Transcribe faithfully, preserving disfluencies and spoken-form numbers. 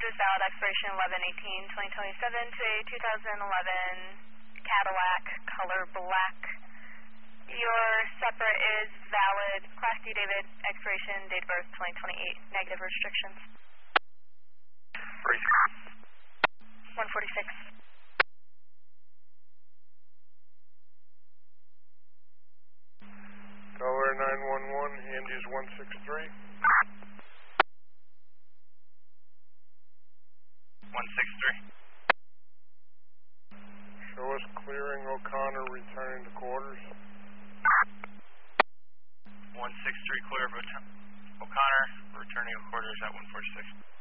is valid expiration eleven eighteen twenty twenty-seven to a two thousand eleven Cadillac, color black. Your separate is valid, Class D David, expiration, date of birth twenty twenty-eight, negative restrictions. one forty-six. Delaware nine one one, Andy's one six three. one six three. Show us clearing O'Connor, returning to quarters. one six three, clear of O'Connor, returning to quarters at one forty-six.